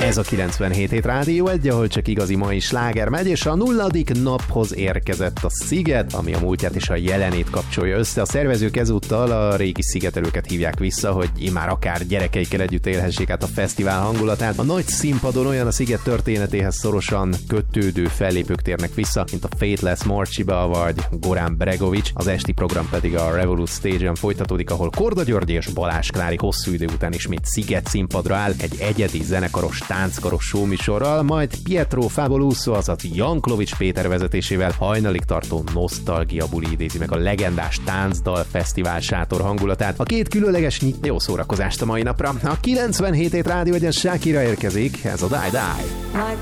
Ez a 97 hét Rádió 1, ahol csak igazi mai sláger megy, és a 0. naphoz érkezett a Sziget, ami a múltját és a jelenét kapcsolja össze. A szervezők ezúttal a régi szigetelőket hívják vissza, hogy immár akár gyerekeikkel együtt élhessék át a fesztivál hangulatát. A nagy színpadon olyan a Sziget történetéhez szorosan kötődő fellépők térnek vissza, mint a Faithless Morcsiba vagy Goran Bregovic. Az esti program pedig a Revolut Stage-en folytatódik, ahol Korda György és Balázs Klári hosszú idő után ismét Sziget színpadra áll egy egyedi zenekaros, tánckaros showműsorral, majd Pietro Favoluso, azaz Janklowicz Péter vezetésével hajnalig tartó nosztalgia buli idézi meg a legendás táncdal fesztivál sátor hangulatát. A két különleges nyit jó szórakozást a mai napra. A 97 hét Rádió egyen Shakira érkezik, ez a Die Die.